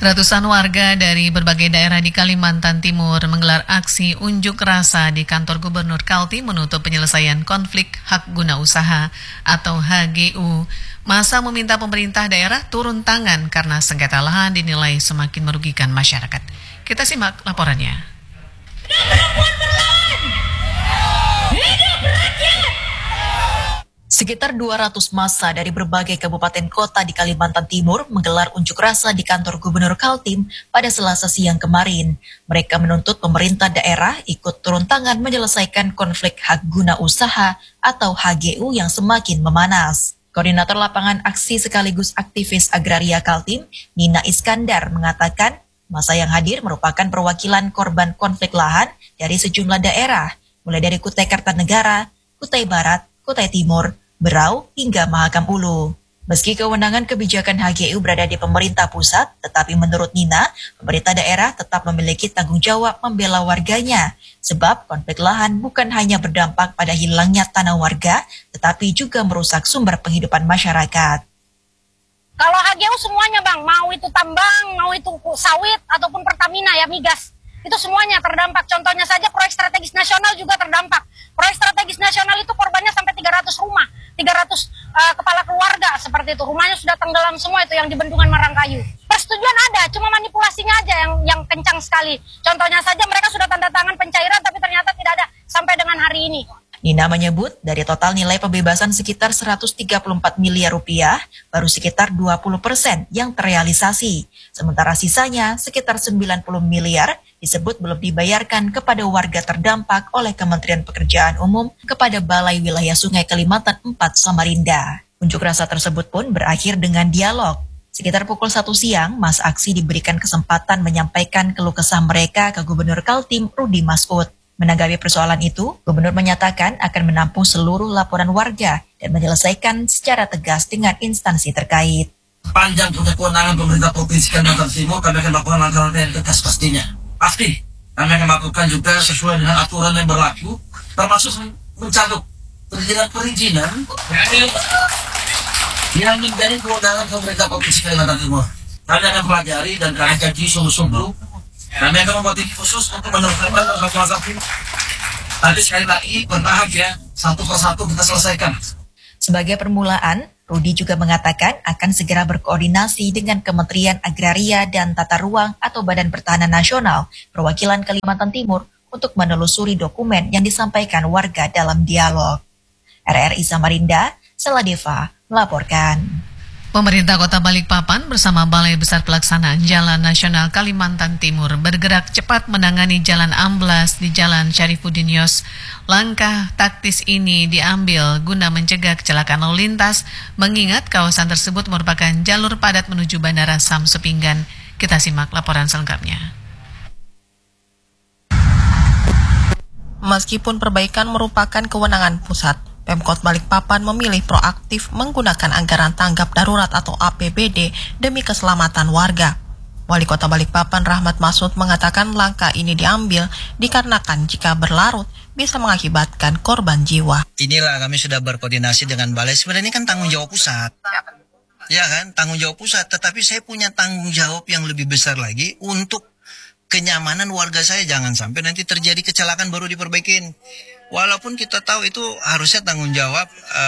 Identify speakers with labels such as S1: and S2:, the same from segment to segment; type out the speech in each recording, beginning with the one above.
S1: Ratusan warga dari berbagai daerah di Kalimantan Timur menggelar aksi unjuk rasa di kantor Gubernur Kaltim menuntut penyelesaian konflik hak guna usaha atau HGU. Masa meminta pemerintah daerah turun tangan karena sengketa lahan dinilai semakin merugikan masyarakat. Kita simak laporannya.
S2: Sekitar 200 massa dari berbagai kabupaten kota di Kalimantan Timur menggelar unjuk rasa di kantor Gubernur Kaltim pada Selasa siang kemarin. Mereka menuntut pemerintah daerah ikut turun tangan menyelesaikan konflik hak guna usaha atau HGU yang semakin memanas. Koordinator lapangan aksi sekaligus aktivis agraria Kaltim, Nina Iskandar, mengatakan massa yang hadir merupakan perwakilan korban konflik lahan dari sejumlah daerah, mulai dari Kutai Kartanegara, Kutai Barat, Kutai Timur, Berau, hingga Mahakam Ulu. Meski kewenangan kebijakan HGU berada di pemerintah pusat, tetapi menurut Nina, pemerintah daerah tetap memiliki tanggung jawab membela warganya. Sebab konflik lahan bukan hanya berdampak pada hilangnya tanah warga, tetapi juga merusak sumber penghidupan masyarakat.
S3: Kalau HGU semuanya Bang, mau itu tambang, mau itu sawit, ataupun Pertamina ya migas. Itu semuanya terdampak. Contohnya saja proyek strategis nasional juga terdampak. Proyek strategis nasional itu korbannya sampai 300 rumah, 300 kepala keluarga seperti itu. Rumahnya sudah tenggelam semua itu yang di Bendungan Marangkayu. Persetujuan ada, cuma manipulasinya aja yang kencang sekali. Contohnya saja mereka sudah tanda tangan pencairan tapi ternyata tidak ada sampai dengan hari ini.
S2: Nina menyebut dari total nilai pembebasan sekitar 134 miliar rupiah, baru sekitar 20% yang terrealisasi. Sementara sisanya sekitar 90 miliar disebut belum dibayarkan kepada warga terdampak oleh Kementerian Pekerjaan Umum kepada Balai Wilayah Sungai Kalimantan 4 Samarinda. Unjuk rasa tersebut pun berakhir dengan dialog. Sekitar pukul 1 siang, Mas Aksi diberikan kesempatan menyampaikan keluh kesah mereka ke Gubernur Kaltim Rudi Masud. Menanggapi persoalan itu, Gubernur menyatakan akan menampung seluruh laporan warga dan menyelesaikan secara tegas dengan instansi terkait.
S4: Panjang punya kewenangan pemerintah Provinsi Kalimantan Timur, kami akan melakukan langkah-langkah yang tegas pastinya. Pasti, kami akan melakukan juga sesuai dengan aturan yang berlaku, termasuk mencabut perizinan yang menjadi kewenangan pemerintah Provinsi Kalimantan Timur. Kami akan pelajari dan kami kaji sungguh-sungguh. Kami akan membuat tim khusus untuk menyelesaikan masalah ini. Tapi sekali lagi bertahap ya, satu persatu kita selesaikan.
S2: Sebagai permulaan, Rudi juga mengatakan akan segera berkoordinasi dengan Kementerian Agraria dan Tata Ruang atau Badan Pertahanan Nasional perwakilan Kalimantan Timur untuk menelusuri dokumen yang disampaikan warga dalam dialog. RRI Samarinda, Saladeva melaporkan.
S1: Pemerintah Kota Balikpapan bersama Balai Besar Pelaksanaan Jalan Nasional Kalimantan Timur bergerak cepat menangani jalan amblas di Jalan Syarifuddin Yos. Langkah taktis ini diambil guna mencegah kecelakaan lalu lintas, mengingat kawasan tersebut merupakan jalur padat menuju Bandara Samsu Pinggan. Kita simak laporan selengkapnya.
S5: Meskipun perbaikan merupakan kewenangan pusat, Pemkot Balikpapan memilih proaktif menggunakan anggaran tanggap darurat atau APBD demi keselamatan warga. Wali Kota Balikpapan Rahmat Masud mengatakan langkah ini diambil dikarenakan jika berlarut bisa mengakibatkan korban jiwa.
S6: Inilah kami sudah berkoordinasi dengan balai, sebenarnya ini kan tanggung jawab pusat. Ya kan, tanggung jawab pusat, tetapi saya punya tanggung jawab yang lebih besar lagi untuk kenyamanan warga saya, jangan sampai nanti terjadi kecelakaan baru diperbaikin. Walaupun kita tahu itu harusnya tanggung jawab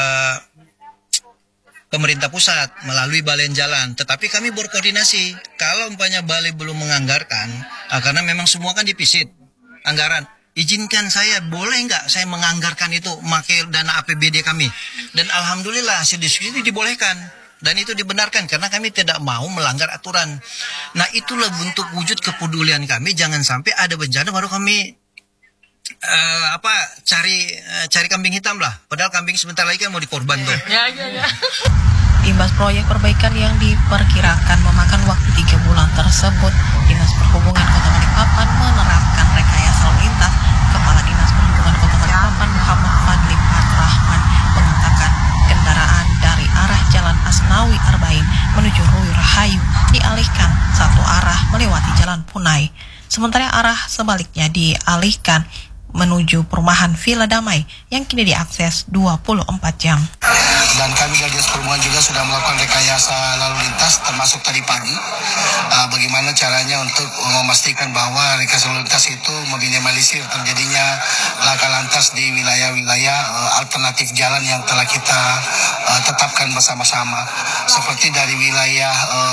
S6: pemerintah pusat melalui balai jalan, tetapi kami berkoordinasi. Kalau umpamanya balai belum menganggarkan, karena memang semua kan dipisit anggaran, izinkan saya, boleh nggak saya menganggarkan itu, pakai dana APBD kami. Dan alhamdulillah hasil diskusi itu dibolehkan. Dan itu dibenarkan karena kami tidak mau melanggar aturan. Nah itulah bentuk wujud kepedulian kami, jangan sampai ada bencana baru kami cari kambing hitam lah. Padahal kambing sebentar lagi kan mau dikorban tuh.
S5: Imbas proyek perbaikan yang diperkirakan memakan waktu 3 bulan tersebut, Dinas Perhubungan Kota Balikpapan menerapkan rekayasa lalu lintas. Kepala Dinas Perhubungan Kota Balikpapan Muhammad Fadli Rahman mengatakan kendaraan dari arah Jalan Asnawi Arbain menuju Rui Rahayu dialihkan satu arah melewati Jalan Punai. Sementara arah sebaliknya dialihkan menuju perumahan Villa Damai yang kini diakses 24 jam.
S7: Dan kami dari Dinas Perhubungan juga sudah melakukan rekayasa lalu lintas termasuk tadi pagi. Bagaimana caranya untuk memastikan bahwa rekayasa lalu lintas itu meminimalisir terjadinya laka lantas di wilayah-wilayah alternatif jalan yang telah kita tetapkan bersama-sama. Seperti dari wilayah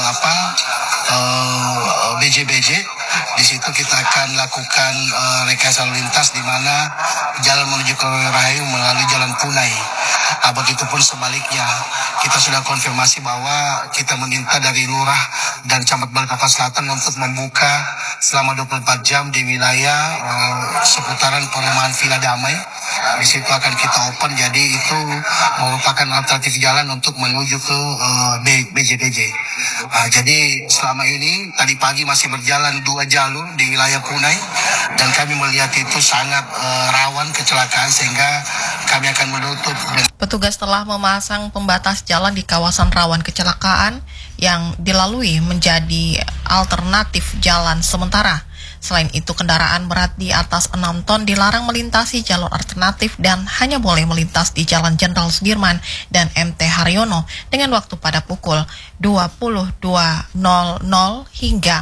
S7: BJBJ, di situ kita akan lakukan rekayasa lalu lintas di mana jalan menuju ke Rahayu melalui Jalan Punai. Begitupun sebaliknya, kita sudah konfirmasi bahwa kita meminta dari Lurah dan Camat Balikpapan Selatan untuk membuka selama 24 jam di wilayah seputaran perumahan Villa Damai. Di situ akan kita open, jadi itu merupakan alternatif jalan untuk menuju ke BJBJ. Jadi selama ini tadi pagi masih berjalan 2 jalur di wilayah Punai dan kami melihat itu sangat rawan kecelakaan sehingga kami akan menutup.
S5: Petugas telah memasang pembatas jalan di kawasan rawan kecelakaan yang dilalui menjadi alternatif jalan sementara. Selain itu, kendaraan berat di atas 6 ton dilarang melintasi jalur alternatif dan hanya boleh melintas di Jalan Jenderal Sudirman dan MT Haryono dengan waktu pada pukul 22.00 hingga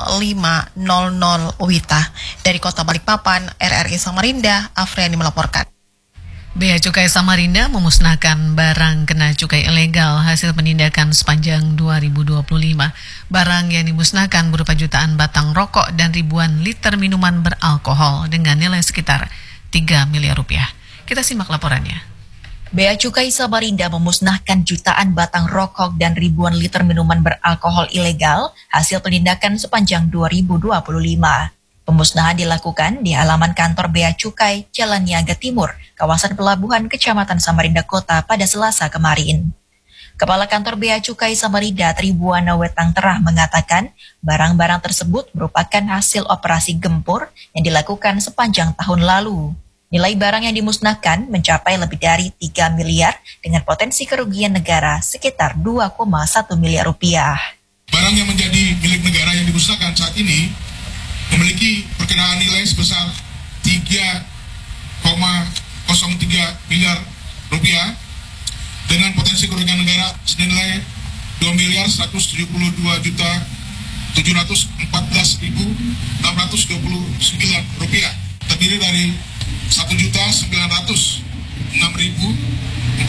S5: 05.00 WITA. Dari Kota Balikpapan, RRI Samarinda, Afriani melaporkan.
S1: Bea Cukai Samarinda memusnahkan barang kena cukai ilegal hasil penindakan sepanjang 2025. Barang yang dimusnahkan berupa jutaan batang rokok dan ribuan liter minuman beralkohol dengan nilai sekitar 3 miliar rupiah. Kita simak laporannya.
S2: Bea Cukai Samarinda memusnahkan jutaan batang rokok dan ribuan liter minuman beralkohol ilegal hasil penindakan sepanjang 2025. Pemusnahan dilakukan di halaman kantor Bea Cukai Jalan Niaga Timur, kawasan Pelabuhan, Kecamatan Samarinda Kota pada Selasa kemarin. Kepala Kantor Bea Cukai Samarinda Tribuana Wetang Terah mengatakan barang-barang tersebut merupakan hasil operasi gempur yang dilakukan sepanjang tahun lalu. Nilai barang yang dimusnahkan mencapai lebih dari 3 miliar dengan potensi kerugian negara sekitar 2,1 miliar rupiah.
S8: Barang yang menjadi milik negara yang dimusnahkan saat ini memiliki perkiraan nilai sebesar 3,03 miliar rupiah dengan potensi kerugian negara senilai 2.172.714.629 rupiah, terdiri dari 1.906.470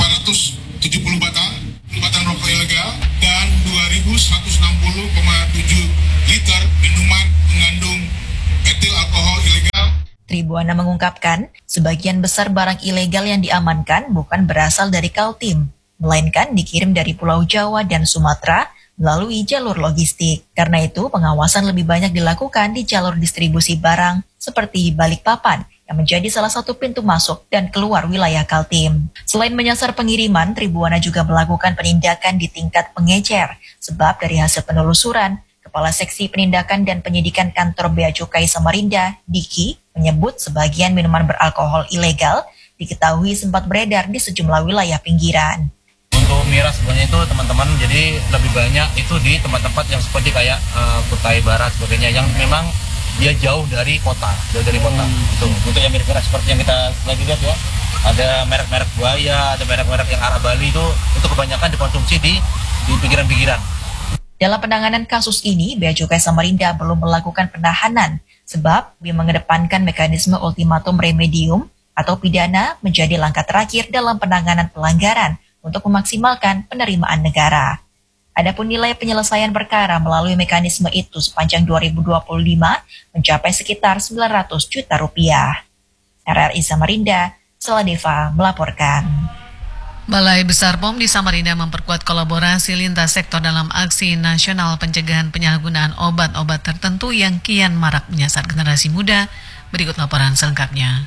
S8: batang rokok ilegal dan 2.160,7 liter minuman mengandung etil alkohol ilegal.
S2: Tribuana mengungkapkan, sebagian besar barang ilegal yang diamankan bukan berasal dari Kaltim, melainkan dikirim dari Pulau Jawa dan Sumatera melalui jalur logistik. Karena itu, pengawasan lebih banyak dilakukan di jalur distribusi barang seperti Balikpapan, yang menjadi salah satu pintu masuk dan keluar wilayah Kaltim. Selain menyasar pengiriman, Tribuana juga melakukan penindakan di tingkat pengecer, sebab dari hasil penelusuran, Kepala Seksi Penindakan dan Penyidikan Kantor Bea Cukai Samarinda, Diki, menyebut sebagian minuman beralkohol ilegal diketahui sempat beredar di sejumlah wilayah pinggiran.
S4: Untuk miras sebenarnya itu teman-teman jadi lebih banyak itu di tempat-tempat yang seperti kayak Kutai Barat sebagainya yang memang dia jauh dari kota. Itu. Untuk yang miras seperti yang kita lagi lihat ya, ada merek-merek buaya, ada merek-merek yang arah Bali itu kebanyakan dikonsumsi di pinggiran-pinggiran.
S2: Dalam penanganan kasus ini, Bea Cukai Samarinda belum melakukan penahanan sebab dia mengedepankan mekanisme ultimatum remedium atau pidana menjadi langkah terakhir dalam penanganan pelanggaran untuk memaksimalkan penerimaan negara. Adapun nilai penyelesaian perkara melalui mekanisme itu sepanjang 2025 mencapai sekitar 900 juta rupiah. RRI Samarinda, Saladeva melaporkan.
S1: Balai Besar POM di Samarinda memperkuat kolaborasi lintas sektor dalam aksi nasional pencegahan penyalahgunaan obat-obat tertentu yang kian marak menyasar generasi muda. Berikut laporan selengkapnya.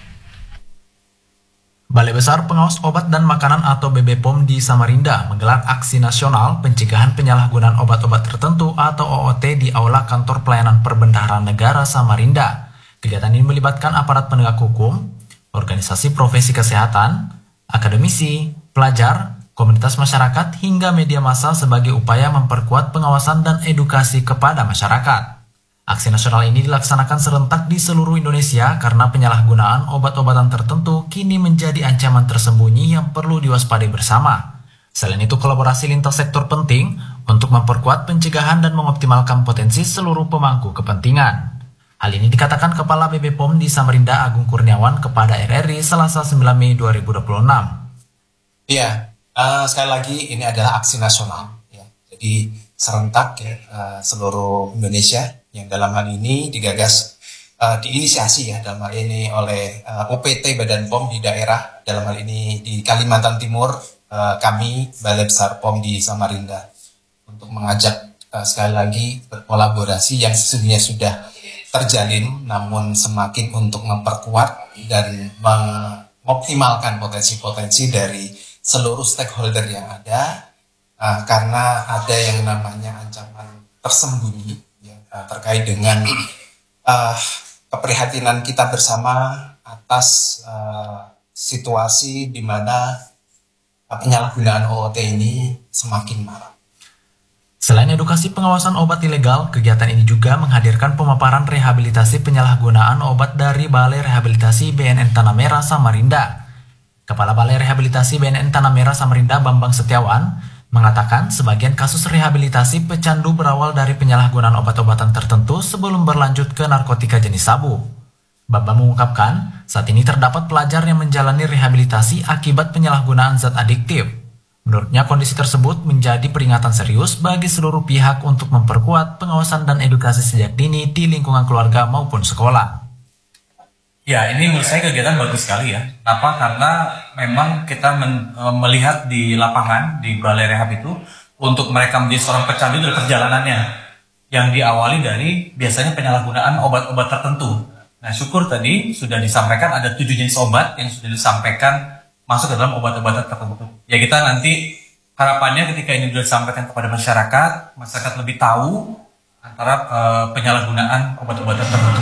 S9: Balai Besar Pengawas Obat dan Makanan atau BBPOM di Samarinda menggelar aksi nasional pencegahan penyalahgunaan obat-obat tertentu atau OOT di Aula Kantor Pelayanan Perbendaharaan Negara Samarinda. Kegiatan ini melibatkan aparat penegak hukum, organisasi profesi kesehatan, akademisi, pelajar, komunitas masyarakat, hingga media massa sebagai upaya memperkuat pengawasan dan edukasi kepada masyarakat. Aksi nasional ini dilaksanakan serentak di seluruh Indonesia karena penyalahgunaan obat-obatan tertentu kini menjadi ancaman tersembunyi yang perlu diwaspadai bersama. Selain itu, kolaborasi lintas sektor penting untuk memperkuat pencegahan dan mengoptimalkan potensi seluruh pemangku kepentingan. Hal ini dikatakan Kepala BB POM di Samarinda Agung Kurniawan kepada RRI Selasa 9 Mei 2026.
S10: Ya, sekali lagi ini adalah aksi nasional. Ya. Jadi serentak ya, seluruh Indonesia yang dalam hal ini digagas, diinisiasi ya dalam hal ini oleh UPT Badan POM di daerah, dalam hal ini di Kalimantan Timur, kami Balai Besar POM di Samarinda untuk mengajak sekali lagi berkolaborasi yang sesungguhnya sudah terjalin, namun semakin untuk memperkuat dan mengoptimalkan potensi-potensi dari seluruh stakeholder yang ada, karena ada yang namanya ancaman tersembunyi ya, terkait dengan keprihatinan kita bersama atas situasi di mana penyalahgunaan OOT ini semakin marak.
S9: Selain edukasi pengawasan obat ilegal, kegiatan ini juga menghadirkan pemaparan rehabilitasi penyalahgunaan obat dari Balai Rehabilitasi BNN Tanah Merah Samarinda. Kepala Balai Rehabilitasi BNN Tanah Merah Samarinda Bambang Setiawan mengatakan sebagian kasus rehabilitasi pecandu berawal dari penyalahgunaan obat-obatan tertentu sebelum berlanjut ke narkotika jenis sabu. Bambang mengungkapkan, saat ini terdapat pelajar yang menjalani rehabilitasi akibat penyalahgunaan zat adiktif. Menurutnya, kondisi tersebut menjadi peringatan serius bagi seluruh pihak untuk memperkuat pengawasan dan edukasi sejak dini di lingkungan keluarga maupun sekolah.
S11: Ya, ini menurut saya kegiatan bagus sekali ya. Kenapa? Karena memang kita melihat di lapangan, di balai rehab itu, untuk mereka menjadi seorang pecandu dari perjalanannya. Yang diawali dari biasanya penyalahgunaan obat-obat tertentu. Nah, syukur tadi sudah disampaikan ada 7 jenis obat yang sudah disampaikan masuk ke dalam obat-obatan tertentu. Ya, kita nanti harapannya ketika ini sudah disampaikan kepada masyarakat lebih tahu antara penyalahgunaan obat-obatan tertentu.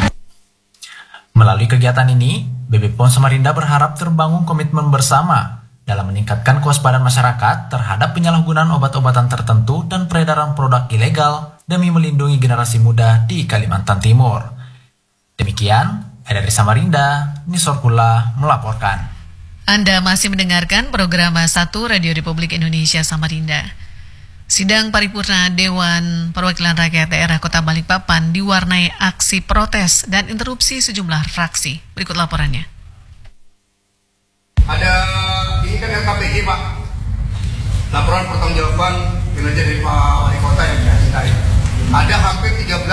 S9: Melalui kegiatan ini, BB POM Samarinda berharap terbangun komitmen bersama dalam meningkatkan kewaspadaan masyarakat terhadap penyalahgunaan obat-obatan tertentu dan peredaran produk ilegal demi melindungi generasi muda di Kalimantan Timur. Demikian, RRI Samarinda, Nisorkula melaporkan.
S1: Anda masih mendengarkan program 1 Radio Republik Indonesia Samarinda. Sidang paripurna Dewan Perwakilan Rakyat Daerah Kota Balikpapan diwarnai aksi protes dan interupsi sejumlah fraksi. Berikut laporannya.
S12: Ada, ini kan LKPG Pak, laporan pertanggungjawaban kinerja dari Pak Wali Kota yang dicintai. Ada hampir 13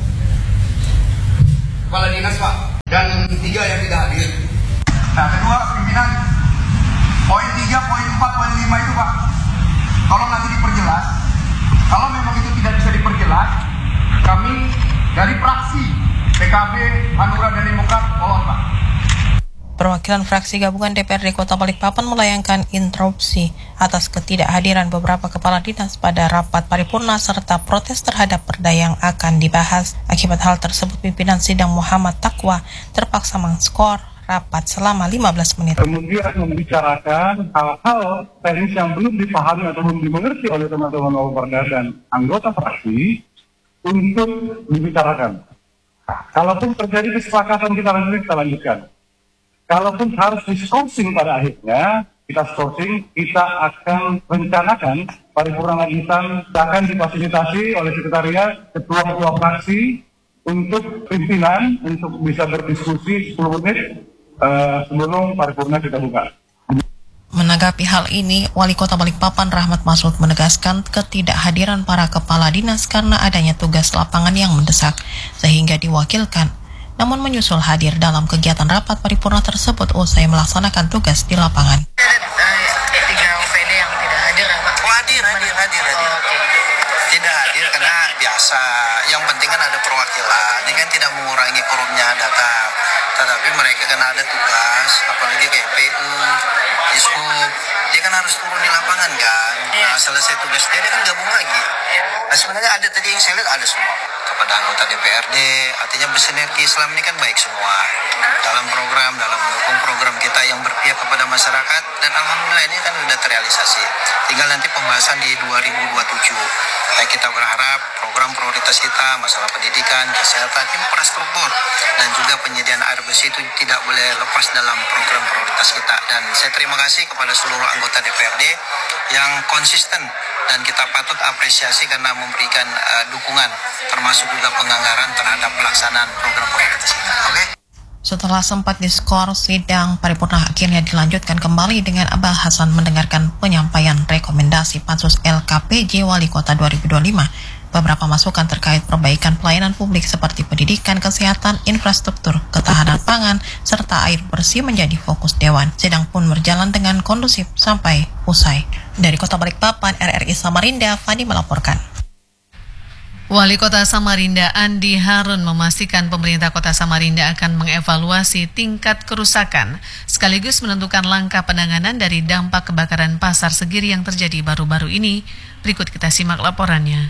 S12: kepala dinas Pak, dan 3 yang tidak hadir. Nah, kedua pimpinan, poin 3, poin 4, poin 5 itu Pak, tolong nanti diperjelas. Kalau memang itu tidak bisa diperjelas, kami dari fraksi PKB, Hanura dan Demokrat, mohon Pak.
S5: Perwakilan fraksi gabungan DPRD Kota Balikpapan melayangkan interupsi atas ketidakhadiran beberapa kepala dinas pada rapat paripurna serta protes terhadap perda yang akan dibahas. Akibat hal tersebut, pimpinan sidang Muhammad Taqwa terpaksa mengskor rapat selama 15 menit.
S13: Kemudian membicarakan hal-hal teknis yang belum dipahami atau belum dimengerti oleh teman-teman Perda dan anggota fraksi untuk dibicarakan. Kalaupun terjadi kesepakatan kita lanjutkan. Kalaupun harus diskorsing pada akhirnya, kita akan rencanakan paripurna lanjutan akan difasilitasi oleh sekretariat, ketua-ketua fraksi untuk pimpinan untuk bisa berdiskusi 10 menit sebelum paripurna kita buka.
S5: Menanggapi hal ini, Wali Kota Balikpapan Rahmat Masud menegaskan ketidakhadiran para kepala dinas karena adanya tugas lapangan yang mendesak, sehingga diwakilkan. Namun menyusul hadir dalam kegiatan rapat paripurna tersebut usai melaksanakan tugas di lapangan.
S14: 3 OPD yang tidak hadir, Pak?
S6: Oh, hadir. Tidak hadir karena biasa. Yang penting kan ada perwakilan. Ini kan tidak mengurangi forumnya datang. Tetapi mereka kan ada tugas, apalagi kayak PU, Dishub, dia kan harus turun di lapangan kan. Nah, selesai tugas dia kan gabung lagi. Nah, sebenarnya ada tadi yang saya lihat ada semua. kepada anggota DPRD, artinya bersinergi. Selama ini kan baik semua dalam program, dalam mendukung program kita yang berpihak kepada masyarakat, dan alhamdulillah ini kan sudah terrealisasi. Tinggal nanti pembahasan di 2027. Kita berharap program prioritas kita, masalah pendidikan, kesehatan, infrastruktur, dan juga penyediaan air bersih itu tidak boleh lepas dalam program prioritas kita. Dan saya terima kasih kepada seluruh anggota DPRD yang konsisten, dan kita patut apresiasi karena memberikan dukungan, termasuk juga penganggaran terhadap pelaksanaan program prioritas kita. Oke?
S5: Setelah sempat diskor, sidang paripurna akhirnya dilanjutkan kembali dengan bahasan mendengarkan penyampaian rekomendasi Pansus LKPJ Wali Kota 2025. Beberapa masukan terkait perbaikan pelayanan publik seperti pendidikan, kesehatan, infrastruktur, ketahanan pangan, serta air bersih menjadi fokus Dewan. Sidang pun berjalan dengan kondusif sampai usai. Dari Kota Balikpapan, RRI Samarinda, Fani melaporkan.
S1: Wali Kota Samarinda Andi Harun memastikan pemerintah Kota Samarinda akan mengevaluasi tingkat kerusakan sekaligus menentukan langkah penanganan dari dampak kebakaran Pasar Segiri yang terjadi baru-baru ini. Berikut kita simak laporannya.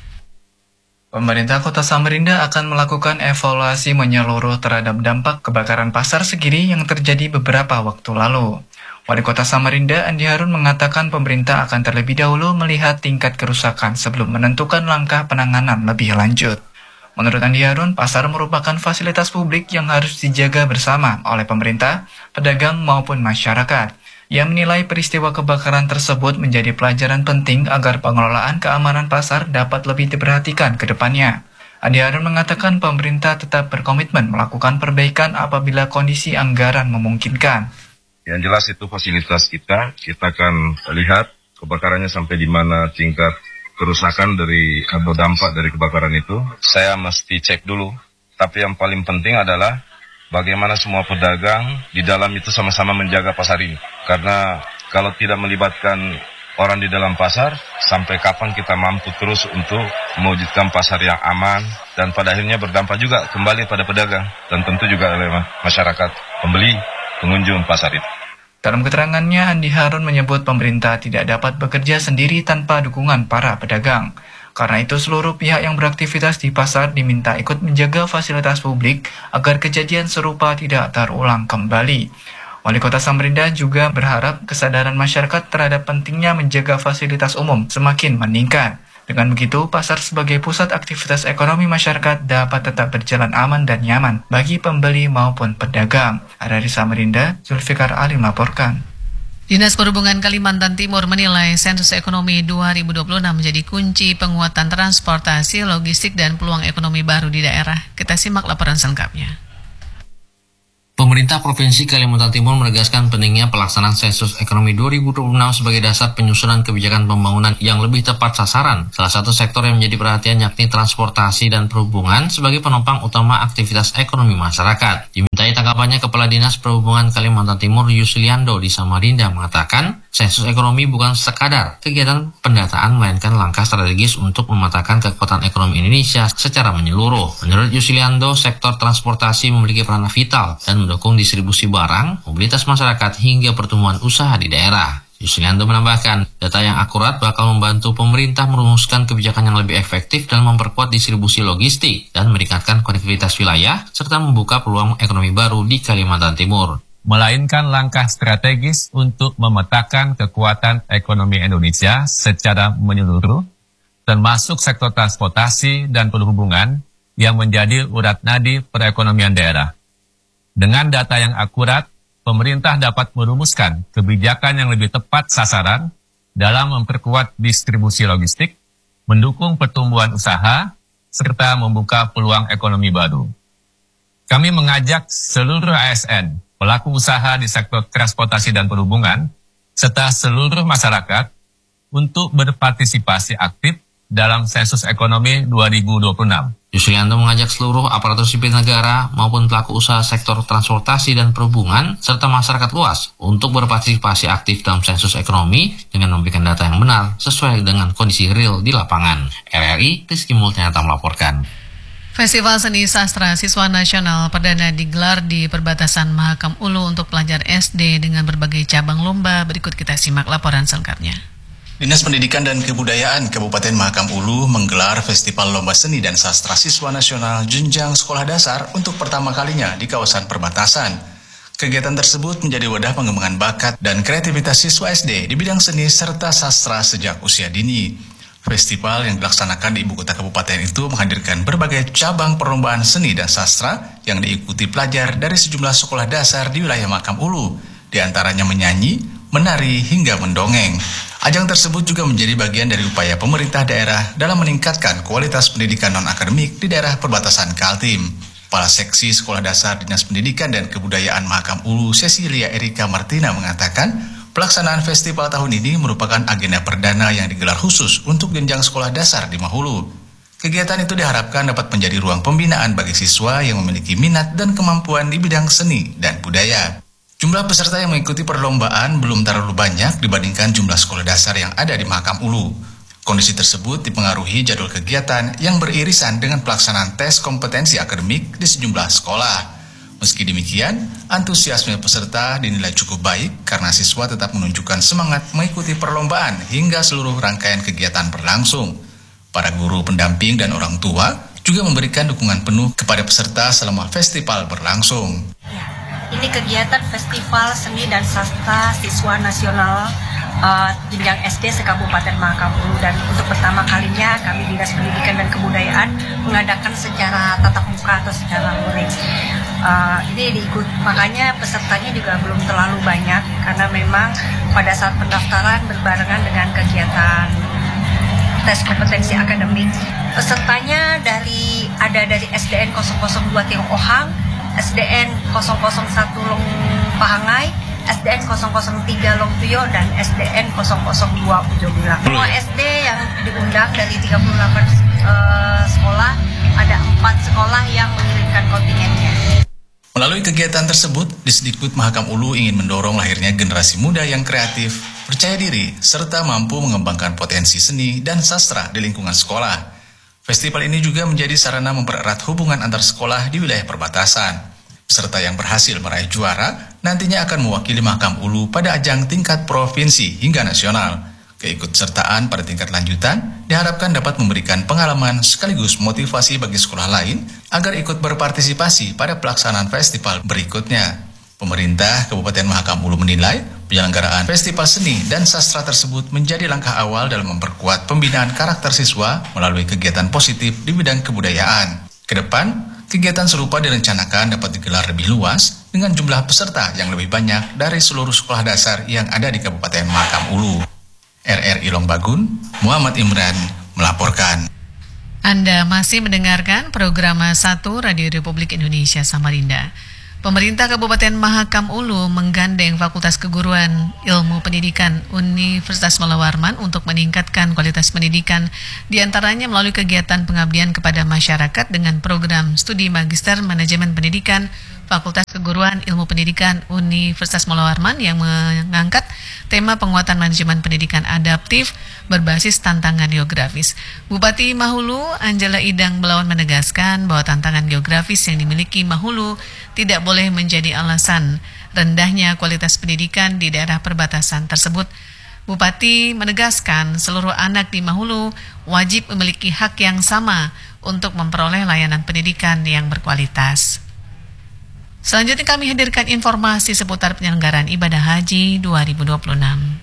S9: Pemerintah Kota Samarinda akan melakukan evaluasi menyeluruh terhadap dampak kebakaran Pasar Segiri yang terjadi beberapa waktu lalu. Wali Kota Samarinda Andi Harun mengatakan pemerintah akan terlebih dahulu melihat tingkat kerusakan sebelum menentukan langkah penanganan lebih lanjut. Menurut Andi Harun, pasar merupakan fasilitas publik yang harus dijaga bersama oleh pemerintah, pedagang maupun masyarakat. Ia menilai peristiwa kebakaran tersebut menjadi pelajaran penting agar pengelolaan keamanan pasar dapat lebih diperhatikan ke depannya. Andi Harun mengatakan pemerintah tetap berkomitmen melakukan perbaikan apabila kondisi anggaran memungkinkan.
S15: Yang jelas itu fasilitas kita akan lihat kebakarannya sampai di mana tingkat kerusakan dari atau dampak dari kebakaran itu. Saya mesti cek dulu, tapi yang paling penting adalah bagaimana semua pedagang di dalam itu sama-sama menjaga pasar ini. Karena kalau tidak melibatkan orang di dalam pasar, sampai kapan kita mampu terus untuk mewujudkan pasar yang aman, dan pada akhirnya berdampak juga kembali pada pedagang, dan tentu juga oleh masyarakat, pembeli, pengunjung pasar itu.
S9: Dalam keterangannya, Andi Harun menyebut pemerintah tidak dapat bekerja sendiri tanpa dukungan para pedagang. Karena itu seluruh pihak yang beraktivitas di pasar diminta ikut menjaga fasilitas publik agar kejadian serupa tidak terulang kembali. Wali Kota Samarinda juga berharap kesadaran masyarakat terhadap pentingnya menjaga fasilitas umum semakin meningkat. Dengan begitu, pasar sebagai pusat aktivitas ekonomi masyarakat dapat tetap berjalan aman dan nyaman bagi pembeli maupun pedagang. RRI Samarinda, Zulfikar Ali melaporkan.
S1: Dinas Perhubungan Kalimantan Timur menilai sensus ekonomi 2026 menjadi kunci penguatan transportasi, logistik, dan peluang ekonomi baru di daerah. Kita simak laporan selengkapnya.
S16: Pemerintah Provinsi Kalimantan Timur menegaskan pentingnya pelaksanaan sensus ekonomi 2026 sebagai dasar penyusunan kebijakan pembangunan yang lebih tepat sasaran. Salah satu sektor yang menjadi perhatian yakni transportasi dan perhubungan sebagai penopang utama aktivitas ekonomi masyarakat. Dimintai tanggapannya, Kepala Dinas Perhubungan Kalimantan Timur Yusliando di Samarinda mengatakan, sensus ekonomi bukan sekadar kegiatan pendataan, melainkan langkah strategis untuk memetakan kekuatan ekonomi Indonesia secara menyeluruh. Menurut Yusliando, sektor transportasi memiliki peran vital dan mendukung distribusi barang, mobilitas masyarakat, hingga pertumbuhan usaha di daerah. Yusliando menambahkan, data yang akurat bakal membantu pemerintah merumuskan kebijakan yang lebih efektif dalam memperkuat distribusi logistik dan meningkatkan konektivitas wilayah, serta membuka peluang ekonomi baru di Kalimantan Timur.
S17: Melainkan langkah strategis untuk memetakan kekuatan ekonomi Indonesia secara menyeluruh, termasuk sektor transportasi dan perhubungan yang menjadi urat nadi perekonomian daerah. Dengan data yang akurat, pemerintah dapat merumuskan kebijakan yang lebih tepat sasaran dalam memperkuat distribusi logistik, mendukung pertumbuhan usaha, serta membuka peluang ekonomi baru. Kami mengajak seluruh ASN, pelaku usaha di sektor transportasi dan perhubungan, serta seluruh masyarakat untuk berpartisipasi aktif dalam sensus ekonomi 2026.
S16: Yusliando mengajak seluruh aparatur sipil negara maupun pelaku usaha sektor transportasi dan perhubungan serta masyarakat luas untuk berpartisipasi aktif dalam sensus ekonomi dengan memberikan data yang benar sesuai dengan kondisi real di lapangan. RRI, Rizky Multianata melaporkan.
S1: Festival Seni Sastra Siswa Nasional perdana digelar di perbatasan Mahakam Ulu untuk pelajar SD dengan berbagai cabang lomba. Berikut kita simak laporan selengkapnya.
S18: Dinas Pendidikan dan Kebudayaan Kabupaten Mahakam Ulu menggelar Festival Lomba Seni dan Sastra Siswa Nasional Jenjang Sekolah Dasar untuk pertama kalinya di kawasan perbatasan. Kegiatan tersebut menjadi wadah pengembangan bakat dan kreativitas siswa SD di bidang seni serta sastra sejak usia dini. Festival yang dilaksanakan di ibu kota kabupaten itu menghadirkan berbagai cabang perlombaan seni dan sastra yang diikuti pelajar dari sejumlah sekolah dasar di wilayah Mahakam Ulu, di antaranya menyanyi, menari, hingga mendongeng. Ajang tersebut juga menjadi bagian dari upaya pemerintah daerah dalam meningkatkan kualitas pendidikan non-akademik di daerah perbatasan Kaltim. Kepala Seksi Sekolah Dasar Dinas Pendidikan dan Kebudayaan Mahakam Ulu, Cecilia Erika Martina mengatakan, pelaksanaan festival tahun ini merupakan agenda perdana yang digelar khusus untuk jenjang sekolah dasar di Mahulu. Kegiatan itu diharapkan dapat menjadi ruang pembinaan bagi siswa yang memiliki minat dan kemampuan di bidang seni dan budaya. Jumlah peserta yang mengikuti perlombaan belum terlalu banyak dibandingkan jumlah sekolah dasar yang ada di Mahakam Ulu. Kondisi tersebut dipengaruhi jadwal kegiatan yang beririsan dengan pelaksanaan tes kompetensi akademik di sejumlah sekolah. Meski demikian, antusiasme peserta dinilai cukup baik karena siswa tetap menunjukkan semangat mengikuti perlombaan hingga seluruh rangkaian kegiatan berlangsung. Para guru pendamping dan orang tua juga memberikan dukungan penuh kepada peserta selama festival berlangsung.
S19: Ini kegiatan Festival Seni dan Sastra Siswa Nasional jenjang SD se-Kabupaten Mahakam Ulu, dan untuk pertama kalinya kami Dinas Pendidikan dan Kebudayaan mengadakan secara tatap muka atau secara luring. Ini diikut, makanya pesertanya juga belum terlalu banyak karena memang pada saat pendaftaran berbarengan dengan kegiatan tes kompetensi akademik. Pesertanya ada dari SDN 002 Tiong Ohang, SDN 001 Long Pahangai, SDN 003 Long Tuyo, dan SDN 002 Pujo Bilang. Semua SD yang diundang dari 38 sekolah, ada 4 sekolah yang mengirimkan kontingennya.
S18: Melalui kegiatan tersebut, Disdikbud Mahakam Ulu ingin mendorong lahirnya generasi muda yang kreatif, percaya diri, serta mampu mengembangkan potensi seni dan sastra di lingkungan sekolah. Festival ini juga menjadi sarana mempererat hubungan antar sekolah di wilayah perbatasan. Peserta yang berhasil meraih juara nantinya akan mewakili Mahakam Ulu pada ajang tingkat provinsi hingga nasional. Keikutsertaan pada tingkat lanjutan diharapkan dapat memberikan pengalaman sekaligus motivasi bagi sekolah lain agar ikut berpartisipasi pada pelaksanaan festival berikutnya. Pemerintah Kabupaten Mahakam Ulu menilai penyelenggaraan festival seni dan sastra tersebut menjadi langkah awal dalam memperkuat pembinaan karakter siswa melalui kegiatan positif di bidang kebudayaan. Kedepan, kegiatan serupa direncanakan dapat digelar lebih luas dengan jumlah peserta yang lebih banyak dari seluruh sekolah dasar yang ada di Kabupaten Mahakam Ulu. RRI Longbagun, Muhammad Imran melaporkan.
S1: Anda masih mendengarkan program 1 Radio Republik Indonesia Samarinda. Pemerintah Kabupaten Mahakam Ulu menggandeng Fakultas Keguruan Ilmu Pendidikan Universitas Mula Warman untuk meningkatkan kualitas pendidikan, diantaranya melalui kegiatan pengabdian kepada masyarakat dengan program studi Magister Manajemen Pendidikan Fakultas Keguruan Ilmu Pendidikan Universitas Mula Warman yang mengangkat tema penguatan manajemen pendidikan adaptif berbasis tantangan geografis. Bupati Mahulu Angela Idang Belawan menegaskan bahwa tantangan geografis yang dimiliki Mahulu tidak boleh menjadi alasan rendahnya kualitas pendidikan di daerah perbatasan tersebut. Bupati menegaskan seluruh anak di Mahulu wajib memiliki hak yang sama untuk memperoleh layanan pendidikan yang berkualitas. Selanjutnya kami hadirkan informasi seputar penyelenggaraan ibadah haji 2026.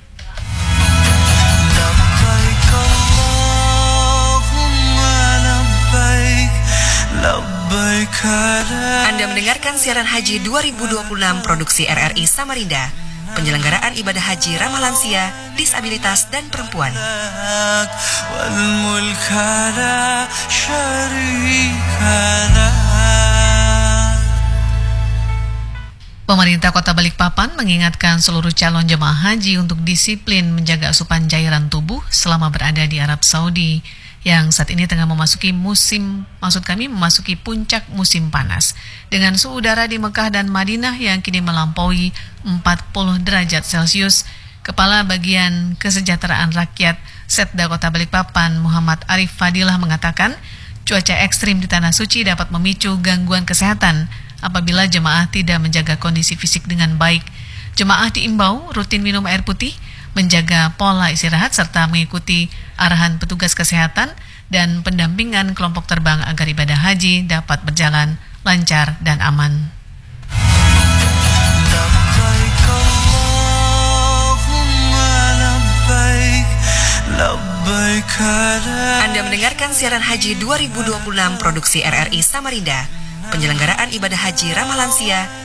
S20: Anda mendengarkan siaran haji 2026 produksi RRI Samarinda. Penyelenggaraan ibadah haji ramah lansia, disabilitas, dan perempuan.
S1: Pemerintah Kota Balikpapan mengingatkan seluruh calon jemaah haji untuk disiplin menjaga asupan cairan tubuh selama berada di Arab Saudi yang saat ini tengah memasuki puncak musim panas. Dengan suhu udara di Mekah dan Madinah yang kini melampaui 40 derajat Celcius, Kepala Bagian Kesejahteraan Rakyat Setda Kota Balikpapan Muhammad Arif Fadilah mengatakan cuaca ekstrim di Tanah Suci dapat memicu gangguan kesehatan apabila jemaah tidak menjaga kondisi fisik dengan baik. Jemaah diimbau rutin minum air putih, menjaga pola istirahat serta mengikuti arahan petugas kesehatan dan pendampingan kelompok terbang agar ibadah haji dapat berjalan lancar dan aman.
S20: Anda mendengarkan siaran Haji 2026 produksi RRI Samarinda. Penyelenggaraan ibadah haji ramah lansia